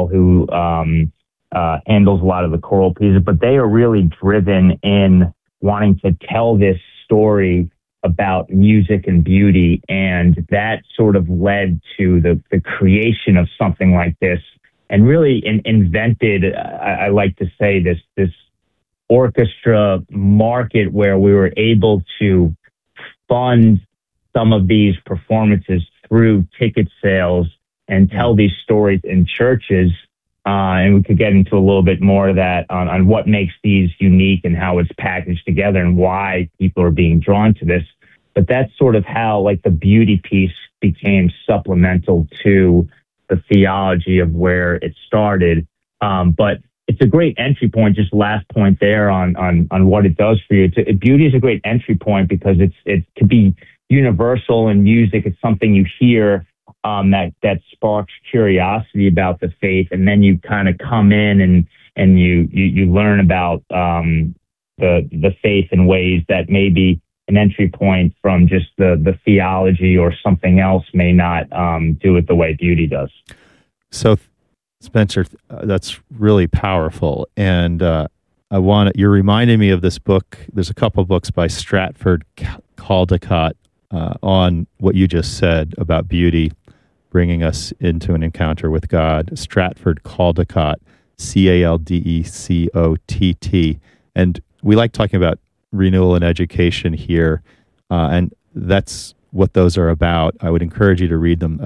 who handles a lot of the choral pieces, but they are really driven in wanting to tell this story about music and beauty, and that sort of led to the creation of something like this, and really invented, I like to say, this orchestra market where we were able to fund some of these performances through ticket sales and tell these stories in churches. And we could get into a little bit more of that on what makes these unique and how it's packaged together and why people are being drawn to this. But that's sort of how, like, the beauty piece became supplemental to the theology of where it started. But it's a great entry point. Just last point there on what it does for you. Beauty is a great entry point because it could be universal in music. It's something you hear that sparks curiosity about the faith, and then you kind of come in and you learn about the faith in ways that maybe an entry point from just the theology or something else may not do it the way beauty does. So, Spencer, that's really powerful, and you're reminding me of this book. There's a couple books by Stratford Caldecott on what you just said about beauty, bringing us into an encounter with God. Stratford Caldecott, Caldecott, and we like talking about renewal and education here, and that's what those are about. I would encourage you to read them.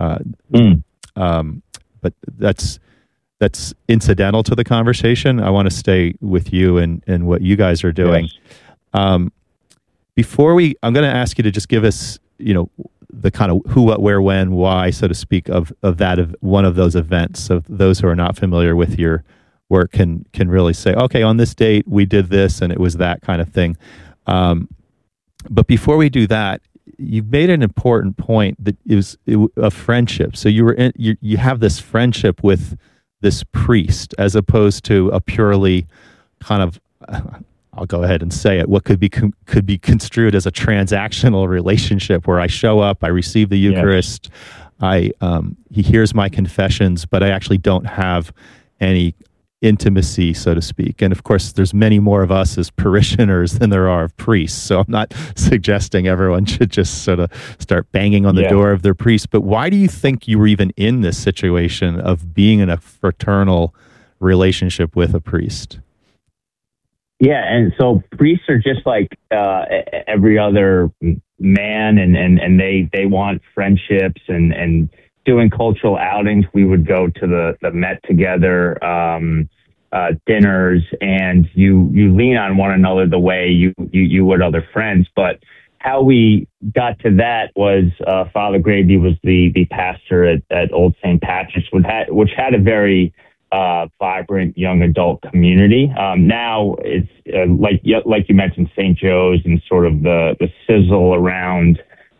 But that's incidental to the conversation. I want to stay with you and what you guys are doing. Yes. I'm going to ask you to just give us, the kind of who, what, where, when, why, so to speak, of one of those events. So those who are not familiar with your work can really say, okay, on this date we did this, and it was that kind of thing. But before we do that, you've made an important point that is a friendship. So you have this friendship with this priest, as opposed to a purely kind of, I'll go ahead and say it, what could be construed as a transactional relationship where I show up, I receive the Eucharist, yes. He hears my confessions, but I actually don't have any intimacy, so to speak. And of course, there's many more of us as parishioners than there are of priests. So I'm not suggesting everyone should just sort of start banging on the door of their priest. But why do you think you were even in this situation of being in a fraternal relationship with a priest? Yeah, and so priests are just like every other man, and they want friendships and doing cultural outings. We would go to the Met together, dinners, and you lean on one another the way you would other friends. But how we got to that was Father Gravy was the pastor at Old St. Patrick's, which had a very vibrant young adult community. Now it's like you mentioned, St. Joe's, and sort of the sizzle around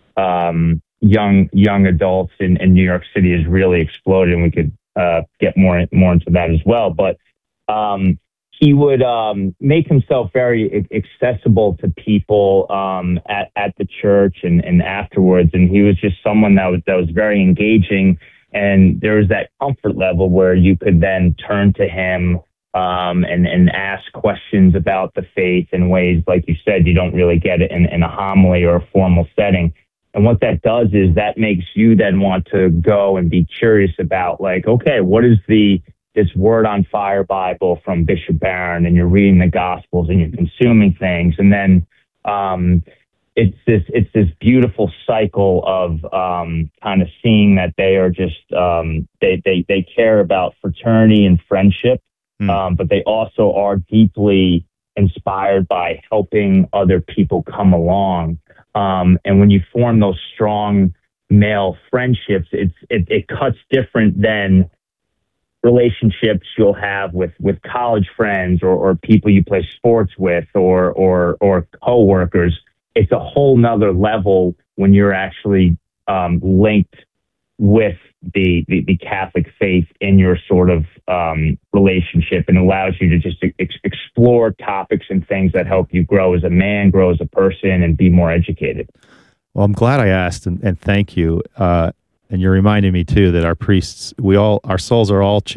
young adults in New York City has really exploded, and we could get more into that as well. But he would make himself very accessible to people at the church and afterwards, and he was just someone that was very engaging. And there was that comfort level where you could then turn to him and ask questions about the faith in ways, like you said, you don't really get it in a homily or a formal setting. And what that does is that makes you then want to go and be curious about, like, okay, what is this Word on Fire Bible from Bishop Barron? And you're reading the Gospels and you're consuming things. And then it's this beautiful cycle of kind of seeing that they are just they care about fraternity and friendship, but they also are deeply inspired by helping other people come along. And when you form those strong male friendships, it cuts different than relationships you'll have with college friends or people you play sports with or coworkers. It's a whole nother level when you're actually linked with the Catholic faith in your sort of relationship, and allows you to just explore topics and things that help you grow as a man, grow as a person, and be more educated. Well, I'm glad I asked, and thank you. And you're reminding me too that our priests, our souls are all